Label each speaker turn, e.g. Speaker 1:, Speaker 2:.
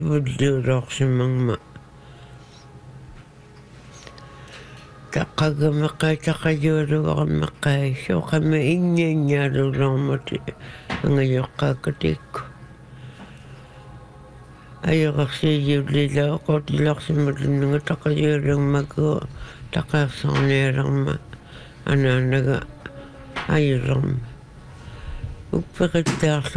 Speaker 1: Vulliuruarsimangma taqqagameqqaitaqajualuarmeqqai soqama inniannialulormati angayoqqaakatikku ayoqarsiigiullila qotilarsimallunnga taqajualungmaku taqaarsaarnialerma anaanaga ayulerma uppeqittaarlu